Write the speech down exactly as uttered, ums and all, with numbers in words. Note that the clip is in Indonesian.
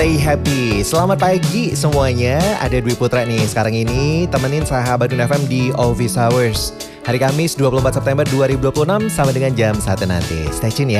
Stay happy. Selamat pagi semuanya. Ada Dwi Putra nih sekarang ini temenin sahabat Dun F M di Office Hours. Hari Kamis dua puluh empat September dua ribu dua puluh enam sama dengan jam satu nanti. Stay tune ya.